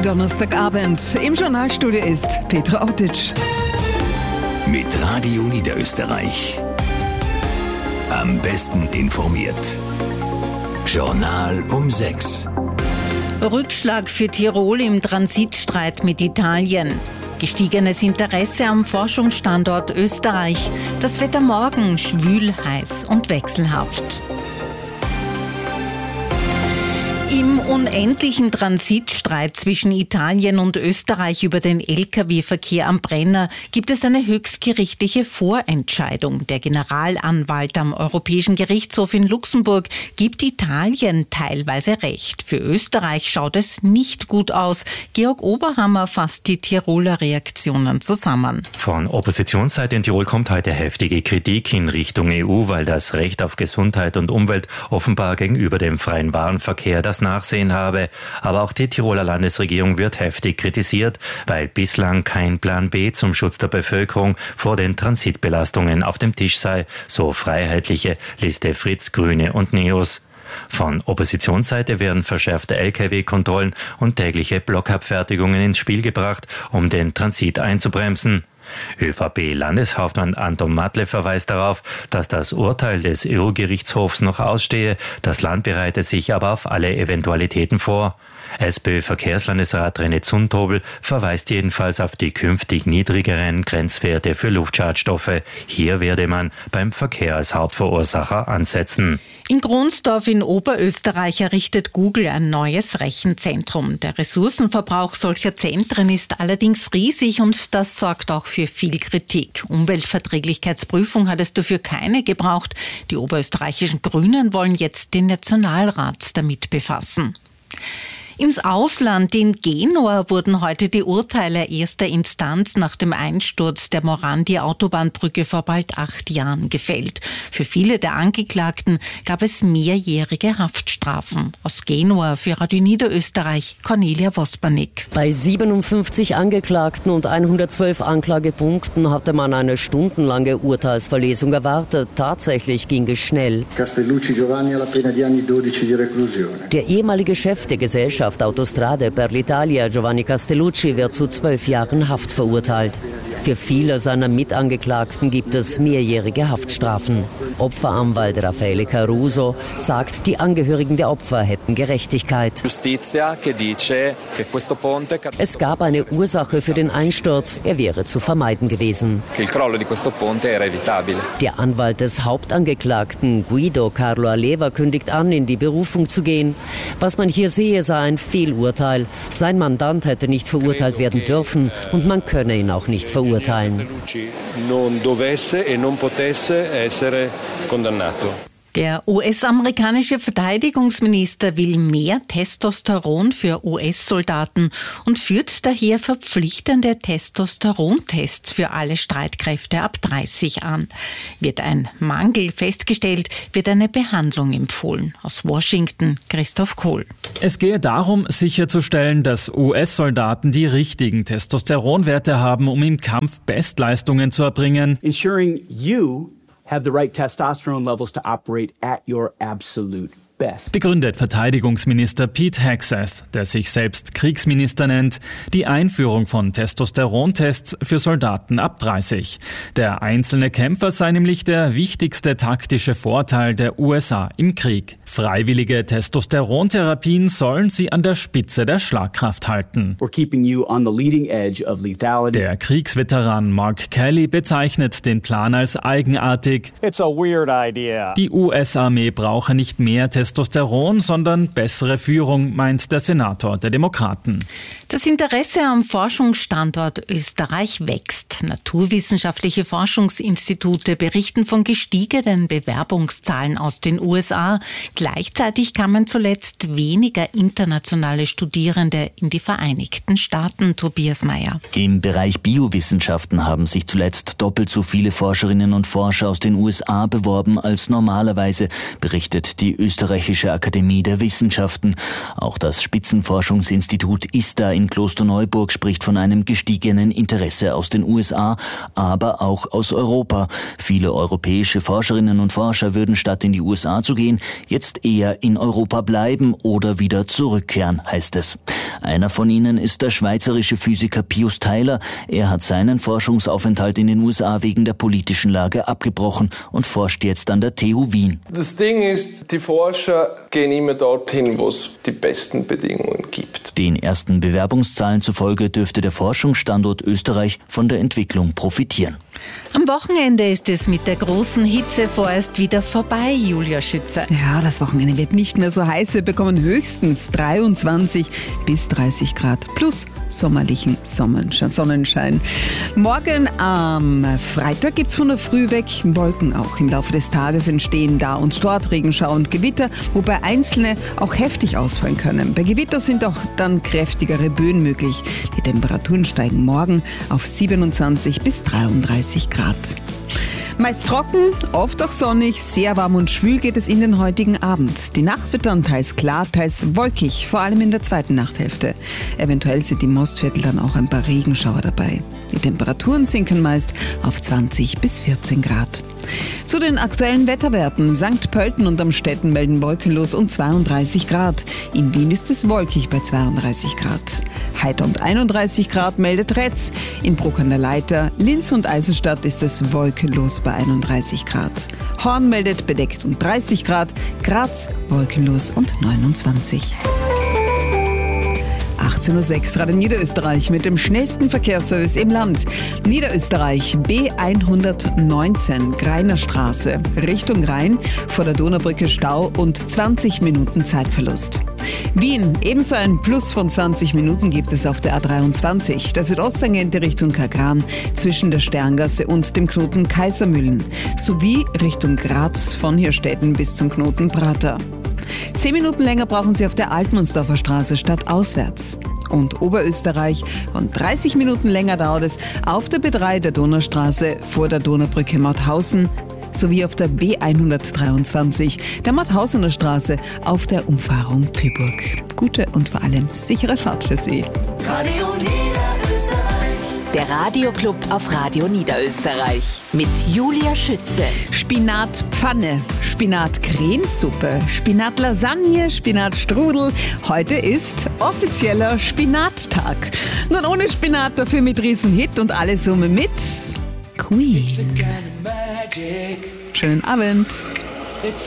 Donnerstagabend. Im Journalstudio ist Petra Otitsch. Mit Radio Niederösterreich. Am besten informiert. Journal um 6. Rückschlag für Tirol im Transitstreit mit Italien. Gestiegenes Interesse am Forschungsstandort Österreich. Das Wetter morgen schwül, heiß und wechselhaft. Im unendlichen Transitstreit zwischen Italien und Österreich über den Lkw-Verkehr am Brenner gibt es eine höchstgerichtliche Vorentscheidung. Der Generalanwalt am Europäischen Gerichtshof in Luxemburg gibt Italien teilweise recht. Für Österreich schaut es nicht gut aus. Georg Oberhammer fasst die Tiroler Reaktionen zusammen. Von Oppositionsseite in Tirol kommt heute heftige Kritik in Richtung EU, weil das Recht auf Gesundheit und Umwelt offenbar gegenüber dem freien Warenverkehr das Nachsehen habe. Aber auch die Tiroler Landesregierung wird heftig kritisiert, weil bislang kein Plan B zum Schutz der Bevölkerung vor den Transitbelastungen auf dem Tisch sei, so Freiheitliche, Liste Fritz, Grüne und Neos. Von Oppositionsseite werden verschärfte Lkw-Kontrollen und tägliche Blockabfertigungen ins Spiel gebracht, um den Transit einzubremsen. ÖVP-Landeshauptmann Anton Matle verweist darauf, dass das Urteil des EU-Gerichtshofs noch ausstehe. Das Land bereitet sich aber auf alle Eventualitäten vor. SPÖ-Verkehrslandesrat René Zumtobel verweist jedenfalls auf die künftig niedrigeren Grenzwerte für Luftschadstoffe. Hier werde man beim Verkehr als Hauptverursacher ansetzen. In Gronsdorf in Oberösterreich errichtet Google ein neues Rechenzentrum. Der Ressourcenverbrauch solcher Zentren ist allerdings riesig und das sorgt auch für viel Kritik. Umweltverträglichkeitsprüfung hat es dafür keine gebraucht. Die oberösterreichischen Grünen wollen jetzt den Nationalrat damit befassen. Ins Ausland, in Genua, wurden heute die Urteile erster Instanz nach dem Einsturz der Morandi-Autobahnbrücke vor bald 8 Jahren gefällt. Für viele der Angeklagten gab es mehrjährige Haftstrafen. Aus Genua für Radio Niederösterreich, Cornelia Vospanik. Bei 57 Angeklagten und 112 Anklagepunkten hatte man eine stundenlange Urteilsverlesung erwartet. Tatsächlich ging es schnell. Castellucci Giovanni alla pena di anni 12 di reclusione. Der ehemalige Chef der Gesellschaft Autostrade per l'Italia, Giovanni Castellucci, wird zu 12 Jahren Haft verurteilt. Für viele seiner Mitangeklagten gibt es mehrjährige Haftstrafen. Opferanwalt Raffaele Caruso sagt, die Angehörigen der Opfer hätten Gerechtigkeit. Es gab eine Ursache für den Einsturz, er wäre zu vermeiden gewesen. Der Anwalt des Hauptangeklagten, Guido Carlo Aleva, kündigt an, in die Berufung zu gehen. Was man hier sehe, sei ein Fehlurteil. Sein Mandant hätte nicht verurteilt werden dürfen und man könne ihn auch nicht verurteilen. Der US-amerikanische Verteidigungsminister will mehr Testosteron für US-Soldaten und führt daher verpflichtende Testosterontests für alle Streitkräfte ab 30 an. Wird ein Mangel festgestellt, wird eine Behandlung empfohlen. Aus Washington, Christoph Kohl. Es gehe darum, sicherzustellen, dass US-Soldaten die richtigen Testosteronwerte haben, um im Kampf Bestleistungen zu erbringen. Ensuring you have the right testosterone levels to operate at your absolute best. Begründet Verteidigungsminister Pete Hegseth, der sich selbst Kriegsminister nennt, die Einführung von Testosterontests für Soldaten ab 30. Der einzelne Kämpfer sei nämlich der wichtigste taktische Vorteil der USA im Krieg. Freiwillige Testosterontherapien sollen sie an der Spitze der Schlagkraft halten. We're keeping you on the leading edge of lethality. Der Kriegsveteran Mark Kelly bezeichnet den Plan als eigenartig. It's a weird idea. Die US-Armee brauche nicht mehr Testosteron, sondern bessere Führung, meint der Senator der Demokraten. Das Interesse am Forschungsstandort Österreich wächst. Naturwissenschaftliche Forschungsinstitute berichten von gestiegenen Bewerbungszahlen aus den USA. Gleichzeitig kamen zuletzt weniger internationale Studierende in die Vereinigten Staaten. Tobias Meyer. Im Bereich Biowissenschaften haben sich zuletzt doppelt so viele Forscherinnen und Forscher aus den USA beworben als normalerweise, berichtet die Österreichische Akademie der Wissenschaften. Auch das Spitzenforschungsinstitut ISTA in Klosterneuburg spricht von einem gestiegenen Interesse aus den USA, aber auch aus Europa. Viele europäische Forscherinnen und Forscher würden statt in die USA zu gehen, jetzt eher in Europa bleiben oder wieder zurückkehren, heißt es. Einer von ihnen ist der schweizerische Physiker Pius Tyler. Er hat seinen Forschungsaufenthalt in den USA wegen der politischen Lage abgebrochen und forscht jetzt an der TU Wien. Das Ding ist, die Forscher gehen immer dorthin, wo es die besten Bedingungen gibt. Den ersten Bewerbungszahlen zufolge dürfte der Forschungsstandort Österreich von der Entwicklung profitieren. Am Wochenende ist es mit der großen Hitze vorerst wieder vorbei, Julia Schütze. Ja, das Wochenende wird nicht mehr so heiß. Wir bekommen höchstens 23 bis 30 Grad plus sommerlichen Sonnenschein. Morgen am Freitag gibt es von der Früh weg Wolken auch. Im Laufe des Tages entstehen da und dort Regenschauer und Gewitter, wobei einzelne auch heftig ausfallen können. Bei Gewitter sind auch dann kräftigere Böen möglich. Die Temperaturen steigen morgen auf 27 bis 33 Grad. Meist trocken, oft auch sonnig, sehr warm und schwül geht es in den heutigen Abend. Die Nacht wird dann teils klar, teils wolkig, vor allem in der zweiten Nachthälfte. Eventuell sind im Mostviertel dann auch ein paar Regenschauer dabei. Die Temperaturen sinken meist auf 20 bis 14 Grad. Zu den aktuellen Wetterwerten. St. Pölten und Amstetten melden wolkenlos und 32 Grad. In Wien ist es wolkig bei 32 Grad. Heid und 31 Grad meldet Retz. In Bruck an der Leiter, Linz und Eisenstadt ist es wolkenlos bei 31 Grad. Horn meldet bedeckt und 30 Grad. Graz wolkenlos und 29. 18.06 Radio Niederösterreich mit dem schnellsten Verkehrsservice im Land. Niederösterreich B119 Greiner Straße Richtung Rhein, vor der Donaubrücke Stau und 20 Minuten Zeitverlust. Wien, ebenso ein Plus von 20 Minuten gibt es auf der A23, der Südosttangente Richtung Kagran zwischen der Sterngasse und dem Knoten Kaisermühlen, sowie Richtung Graz von Hirstetten bis zum Knoten Prater. 10 Minuten länger brauchen Sie auf der Altmundsdorfer Straße stadtauswärts. Und Oberösterreich und 30 Minuten länger dauert es auf der B3 der Donaustraße vor der Donaubrücke Mauthausen sowie auf der B123 der Mauthausener Straße auf der Umfahrung Pyburg. Gute und vor allem sichere Fahrt für Sie. Radio Niederösterreich. Der Radioclub auf Radio Niederösterreich mit Julia Schütze. Spinatpfanne, Spinatcremesuppe, Spinatlasagne, Spinatstrudel. Heute ist offizieller Spinattag. Nun ohne Spinat, dafür mit Riesenhit und alle Summe mit Queen. Schönen Abend.